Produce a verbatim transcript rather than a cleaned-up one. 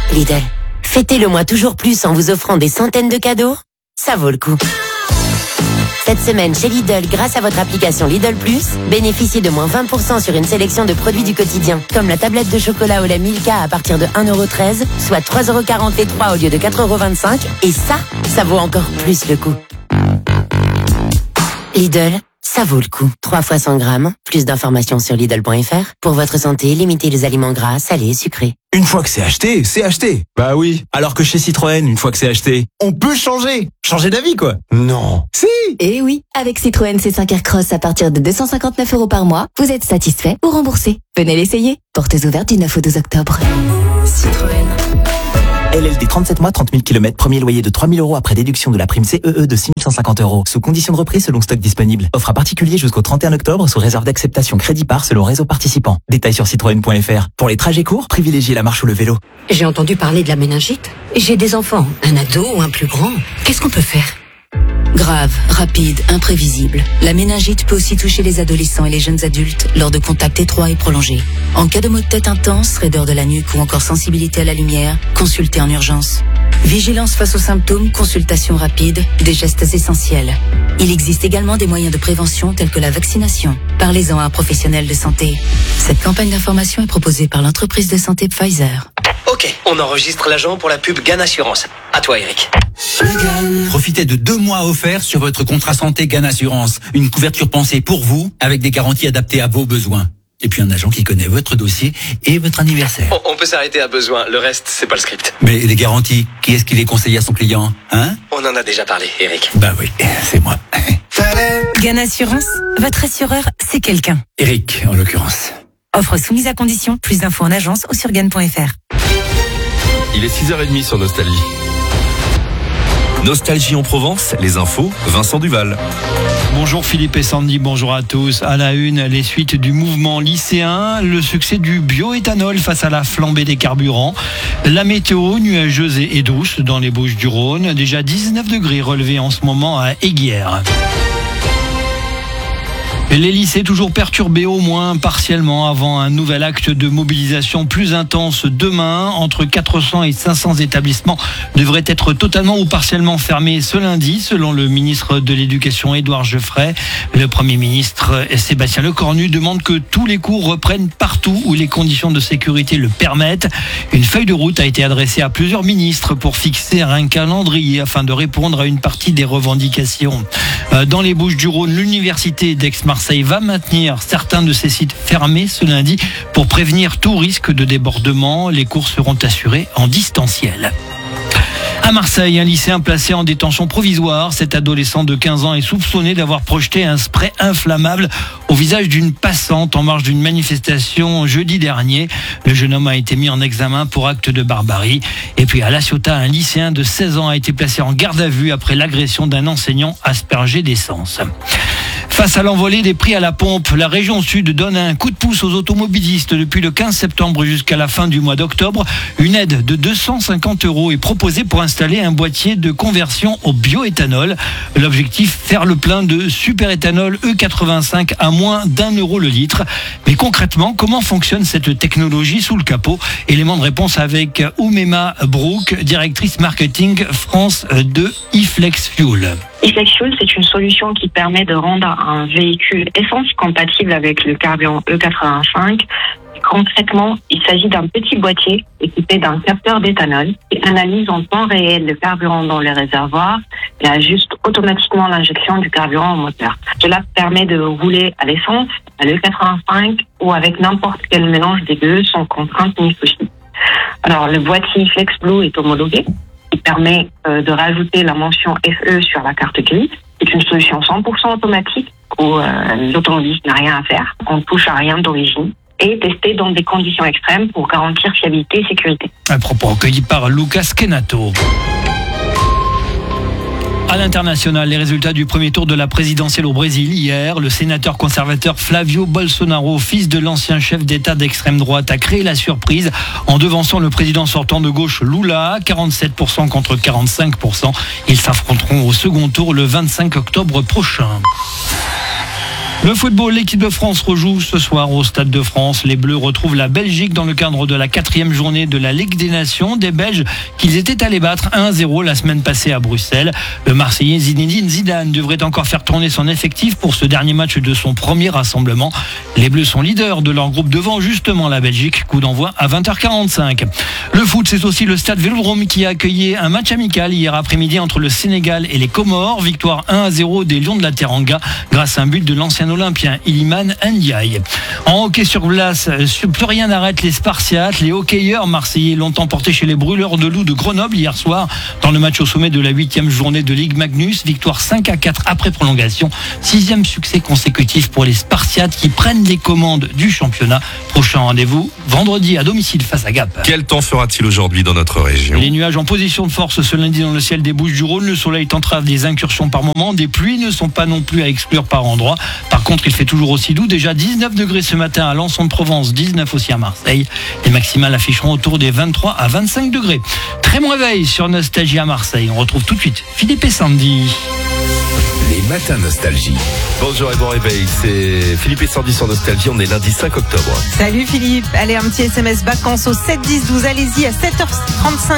Lidl, fêtez le mois toujours plus en vous offrant des centaines de cadeaux. Ça vaut le coup. Cette semaine chez Lidl, grâce à votre application Lidl Plus, bénéficiez de moins vingt pour cent sur une sélection de produits du quotidien, comme la tablette de chocolat au lait Milka à partir de un euro treize, soit trois euros quarante-trois au lieu de quatre euros vingt-cinq. Et ça, ça vaut encore plus le coup. Lidl, ça vaut le coup. trois fois cent grammes. Plus d'informations sur Lidl point F R. Pour votre santé, limitez les aliments gras, salés et sucrés. Une fois que c'est acheté, c'est acheté. Bah oui. Alors que chez Citroën, une fois que c'est acheté, on peut changer. Changer d'avis, quoi. Non. Si. Eh oui, avec Citroën C cinq Aircross à partir de deux cent cinquante-neuf euros par mois, vous êtes satisfait ou remboursé. Venez l'essayer. Portes ouvertes du neuf au douze octobre. Citroën. L L D trente-sept mois, trente mille kilomètres, premier loyer de trois mille euros après déduction de la prime C E E de six mille cent cinquante euros. Sous condition de reprise selon stock disponible. Offre à particulier jusqu'au trente et un octobre sous réserve d'acceptation crédit par selon réseau participant. Détails sur citroën point F R. Pour les trajets courts, privilégiez la marche ou le vélo. J'ai entendu parler de la méningite. J'ai des enfants, un ado ou un plus grand. Qu'est-ce qu'on peut faire ? Grave, rapide, imprévisible. La méningite peut aussi toucher les adolescents et les jeunes adultes lors de contacts étroits et prolongés. En cas de maux de tête intense, raideur de la nuque ou encore sensibilité à la lumière, consultez en urgence. Vigilance face aux symptômes, consultation rapide, des gestes essentiels. Il existe également des moyens de prévention tels que la vaccination. Parlez-en à un professionnel de santé. Cette campagne d'information est proposée par l'entreprise de santé Pfizer. Ok, on enregistre l'agent pour la pub Gan Assurance. À toi, Eric. Profitez de deux mois offerts sur votre contrat santé Gan Assurance. Une couverture pensée pour vous, avec des garanties adaptées à vos besoins. Et puis un agent qui connaît votre dossier et votre anniversaire. On, on peut s'arrêter à besoin, le reste, c'est pas le script. Mais les garanties, qui est-ce qui les conseille à son client, hein? On en a déjà parlé, Eric. Ben oui, c'est moi. Gan Assurance, votre assureur, c'est quelqu'un. Eric, en l'occurrence. Offre soumise à condition. Plus d'infos en agence ou sur gan point F R. Il est six heures trente sur Nostalgie. Nostalgie en Provence, les infos, Vincent Duval. Bonjour Philippe et Sandy, bonjour à tous. À la une, les suites du mouvement lycéen, le succès du bioéthanol face à la flambée des carburants. La météo nuageuse et douce dans les Bouches-du-Rhône. Déjà dix-neuf degrés relevés en ce moment à Eyguières. Les lycées toujours perturbés au moins partiellement avant un nouvel acte de mobilisation plus intense demain. Entre quatre cents et cinq cents établissements devraient être totalement ou partiellement fermés ce lundi, selon le ministre de l'Éducation Édouard Geoffrey. Le Premier ministre Sébastien Lecornu demande que tous les cours reprennent partout où les conditions de sécurité le permettent. Une feuille de route a été adressée à plusieurs ministres pour fixer un calendrier afin de répondre à une partie des revendications. Dans les Bouches-du-Rhône, l'université d'Aix-Marseille Marseille va maintenir certains de ses sites fermés ce lundi pour prévenir tout risque de débordement. Les cours seront assurés en distanciel. À Marseille, un lycéen placé en détention provisoire. Cet adolescent de quinze ans est soupçonné d'avoir projeté un spray inflammable au visage d'une passante en marge d'une manifestation jeudi dernier. Le jeune homme a été mis en examen pour acte de barbarie. Et puis à La Ciotat, un lycéen de seize ans a été placé en garde à vue après l'agression d'un enseignant aspergé d'essence. Face à l'envolée des prix à la pompe, la région Sud donne un coup de pouce aux automobilistes. Depuis le quinze septembre jusqu'à la fin du mois d'octobre, une aide de deux cent cinquante euros est proposée pour installer un boîtier de conversion au bioéthanol. L'objectif, faire le plein de superéthanol E quatre-vingt-cinq à moins d'un euro le litre. Mais concrètement, comment fonctionne cette technologie sous le capot? Élément de réponse avec Oumema Brook, directrice marketing France de eFlex Fuel. eFlex Fuel, c'est une solution qui permet de rendre un véhicule essence compatible avec le carburant E quatre-vingt-cinq. Concrètement, il s'agit d'un petit boîtier équipé d'un capteur d'éthanol qui analyse en temps réel le carburant dans les réservoirs et ajuste automatiquement l'injection du carburant au moteur. Cela permet de rouler à l'essence, à l'E quatre-vingt-cinq ou avec n'importe quel mélange des deux sans contrainte ni souci. Alors, le boîtier Flex Blue est homologué. Il permet euh, de rajouter la mention F E sur la carte grise. C'est une solution cent pour cent automatique où euh, l'automobiliste n'a rien à faire. On ne touche à rien d'origine. Et testé dans des conditions extrêmes pour garantir fiabilité et sécurité. Un propos recueilli par Lucas Kenato. À l'international, les résultats du premier tour de la présidentielle au Brésil hier, le sénateur conservateur Flavio Bolsonaro, fils de l'ancien chef d'État d'extrême droite, a créé la surprise en devançant le président sortant de gauche Lula, quarante-sept pour cent contre quarante-cinq pour cent. Ils s'affronteront au second tour le vingt-cinq octobre prochain. Le football, l'équipe de France rejoue ce soir au Stade de France. Les Bleus retrouvent la Belgique dans le cadre de la quatrième journée de la Ligue des Nations. Des Belges qu'ils étaient allés battre un à zéro la semaine passée à Bruxelles. Le Marseillais Zinedine Zidane devrait encore faire tourner son effectif pour ce dernier match de son premier rassemblement. Les Bleus sont leaders de leur groupe devant justement la Belgique. Coup d'envoi à vingt heures quarante-cinq. Le foot, c'est aussi le Stade Vélodrome qui a accueilli un match amical hier après-midi entre le Sénégal et les Comores. Victoire un à zéro des Lions de la Teranga grâce à un but de l'ancien Olympien Iliman Ndiaye. En hockey sur glace, plus rien n'arrête les Spartiates. Les hockeyeurs marseillais l'ont emporté chez les Brûleurs de Loups de Grenoble hier soir dans le match au sommet de la huitième journée de Ligue Magnus. Victoire cinq à quatre après prolongation. Sixième succès consécutif pour les Spartiates qui prennent les commandes du championnat. Prochain rendez-vous vendredi à domicile face à Gap. Quel temps fera-t-il aujourd'hui dans notre région? Les nuages en position de force ce lundi dans le ciel des Bouches-du-Rhône. Le soleil tentera des incursions par moment. Des pluies ne sont pas non plus à exclure par endroits. Par contre, il fait toujours aussi doux. Déjà dix-neuf degrés ce matin à Lançon de Provence, dix-neuf aussi à Marseille. Les maximales afficheront autour des vingt-trois à vingt-cinq degrés. Très bon réveil sur Nostalgie à Marseille. On retrouve tout de suite Philippe et Sandy. Les matins Nostalgie. Bonjour et bon réveil, c'est Philippe et Sandy sur Nostalgie, on est lundi cinq octobre. Salut Philippe, allez un petit S M S vacances au sept dix douze, allez-y à sept heures trente-cinq.